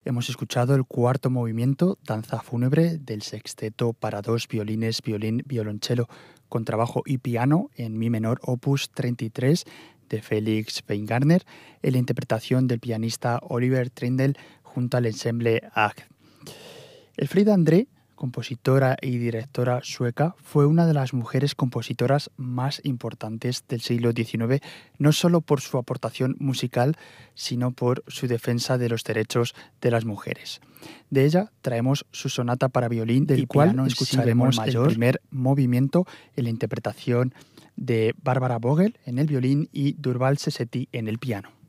Hemos escuchado el cuarto movimiento, Danza fúnebre, del sexteto para dos violines, violín, violonchelo, contrabajo y piano en mi menor opus 33 de Felix Weingartner, en la interpretación del pianista Oliver Trindle junto al ensemble AG. Elfriede André, compositora y directora sueca, fue una de las mujeres compositoras más importantes del siglo XIX, no solo por su aportación musical, sino por su defensa de los derechos de las mujeres. De ella traemos su sonata para violín, del cual escucharemos el primer movimiento en la interpretación de Bárbara Vogel en el violín y Durval Seseti en el piano.